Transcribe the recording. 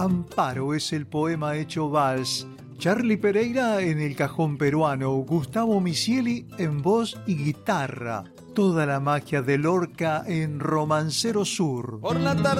Amparo es el poema hecho vals. Charlie Pereira en el cajón peruano, Gustavo Misieli en voz y guitarra. Toda la magia de Lorca en Romancero Sur. Por la tarde